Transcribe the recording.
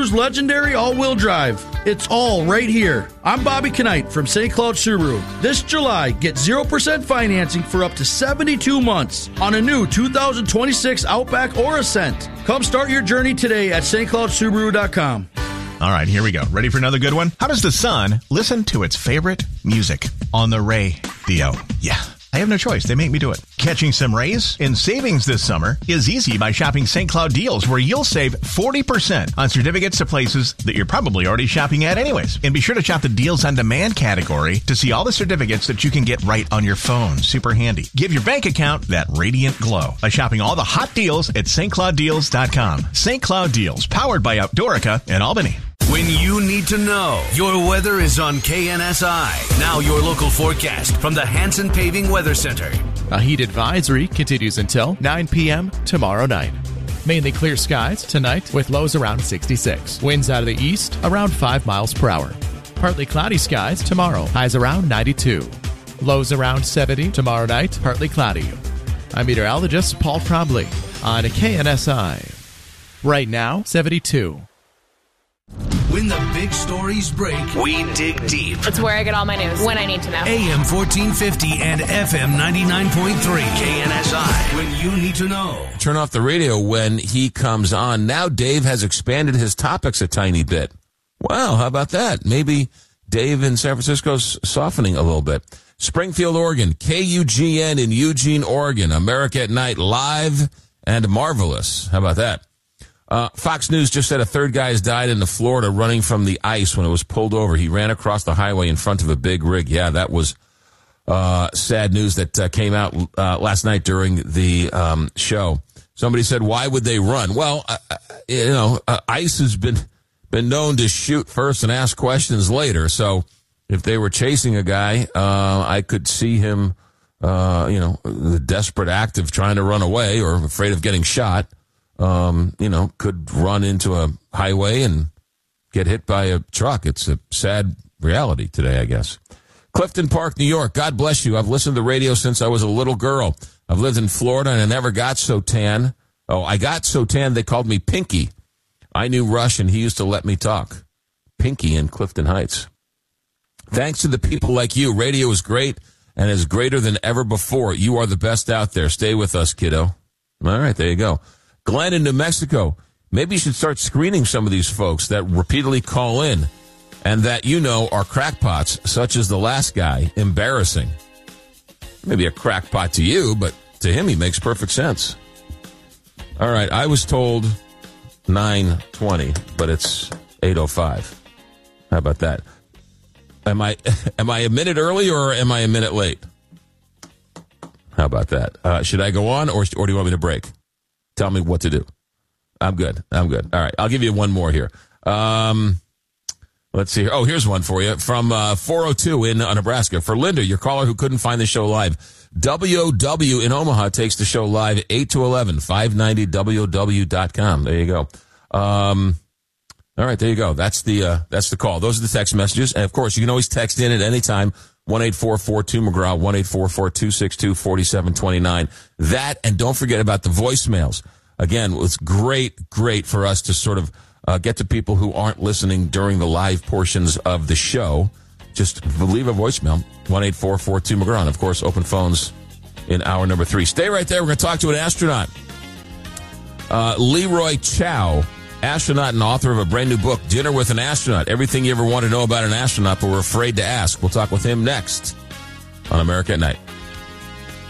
Subaru's legendary all-wheel drive. It's all right here. I'm Bobby Knight from St. Cloud Subaru. This July, get 0% financing for up to 72 months on a new 2026 Outback or Ascent. Come start your journey today at stcloudsubaru.com. All right, here we go. Ready for another good one? How does the sun listen to its favorite music? On the radio. Yeah. I have no choice. They make me do it. Catching some rays in savings this summer is easy by shopping St. Cloud Deals, where you'll save 40% on certificates to places that you're probably already shopping at anyways. And be sure to shop the Deals on Demand category to see all the certificates that you can get right on your phone. Super handy. Give your bank account that radiant glow by shopping all the hot deals at stclouddeals.com. St. Cloud Deals, powered by Outdoorica in Albany. When you need to know, your weather is on KNSI. Now your local forecast from the Hanson Paving Weather Center. A heat advisory continues until 9 p.m. tomorrow night. Mainly clear skies tonight with lows around 66. Winds out of the east around 5 miles per hour. Partly cloudy skies tomorrow. Highs around 92. Lows around 70 tomorrow night. Partly cloudy. I'm meteorologist Paul Trombley on KNSI. Right now, 72. When the big stories break, we dig deep. It's where I get all my news when I need to know. AM 1450 and FM 99.3 KNSI. When you need to know. Turn off the radio when he comes on. Now Dave has expanded his topics a tiny bit. Wow, how about that? Maybe Dave in San Francisco's softening a little bit. Springfield, Oregon, KUGN in Eugene, Oregon. America at Night, live and marvelous. How about that? Fox News just said a third guy has died in Florida running from the ice when it was pulled over. He ran across the highway in front of a big rig. Yeah, that was sad news that came out last night during the show. Somebody said, why would they run? Well, ice has been known to shoot first and ask questions later. So if they were chasing a guy, I could see him, the desperate act of trying to run away or afraid of getting shot. Could run into a highway and get hit by a truck. It's a sad reality today, I guess. Clifton Park, New York. God bless you. I've listened to the radio since I was a little girl. I've lived in Florida and I never got so tan. Oh, I got so tan they called me Pinky. I knew Rush and he used to let me talk. Pinky in Clifton Heights. Thanks to the people like you. Radio is great and is greater than ever before. You are the best out there. Stay with us, kiddo. All right, there you go. Glenn in New Mexico, maybe you should start screening some of these folks that repeatedly call in and that are crackpots, such as the last guy. Embarrassing. Maybe a crackpot to you, but to him he makes perfect sense. All right, I was told 9:20, but it's 8:05. How about that? Am I a minute early or am I a minute late? How about that? Should I go on or do you want me to break? Tell me what to do. I'm good. All right. I'll give you one more here. Let's see here. Oh, here's one for you from 402 in Nebraska. For Linda, your caller who couldn't find the show live. WOW in Omaha takes the show live 8 to 11, 590WOW.com. There you go. All right, there you go. That's the call. Those are the text messages. And, of course, you can always text in at any time. 1-844-2-McGraw, 1-844-262-4729. That, and don't forget about the voicemails. Again, it's great for us to sort of get to people who aren't listening during the live portions of the show. Just leave a voicemail, 1-844-2-McGraw. And, of course, open phones in hour number 3. Stay right there. We're going to talk to an astronaut. Leroy Chow, astronaut and author of a brand new book, Dinner with an Astronaut. Everything you ever want to know about an astronaut, but we're afraid to ask. We'll talk with him next on America at Night.